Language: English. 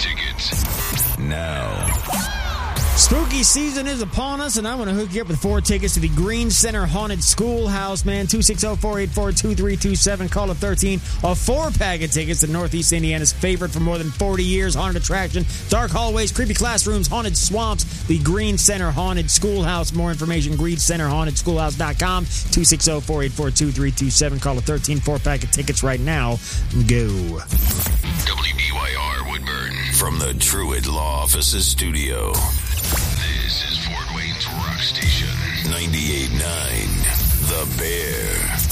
tickets now. Spooky season is upon us, and I want to hook you up with 4 tickets to the Green Center Haunted Schoolhouse, man. 260-484-2327. Call it 13. A 4-pack of tickets to Northeast Indiana's favorite for more than 40 years haunted attraction. Dark hallways, creepy classrooms, haunted swamps. The Green Center Haunted Schoolhouse. More information, greencenterhauntedSchoolhouse.com. 260-484-2327. Call it 13. 4-pack of tickets right now. Go. WBYR Woodburn from the Truett Law Offices studio. This is Fort Wayne's Rock Station. 98.9 The Bear.